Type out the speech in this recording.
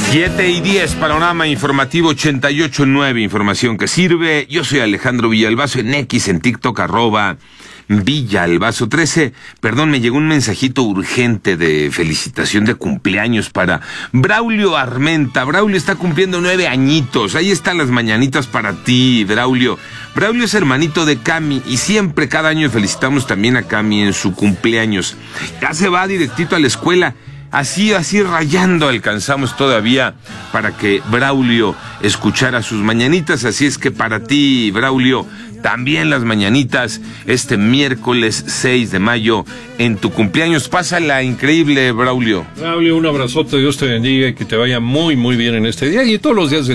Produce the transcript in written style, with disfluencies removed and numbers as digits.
7:10, panorama informativo 88.9, información que sirve. Yo soy Alejandro Villalbazo en X, en TikTok, @Villalbazo13. Perdón, me llegó un mensajito urgente de felicitación de cumpleaños para Braulio Armenta. Braulio está cumpliendo 9 añitos. Ahí están las mañanitas para ti, Braulio. Braulio es hermanito de Cami y siempre, cada año felicitamos también a Cami en su cumpleaños. Ya se va directito a la escuela. Así rayando alcanzamos todavía para que Braulio escuchara sus mañanitas. Así es que para ti, Braulio, también las mañanitas este miércoles 6 de mayo en tu cumpleaños. Pásala increíble, Braulio. Braulio, un abrazote, Dios te bendiga y que te vaya muy, muy bien en este día y todos los días de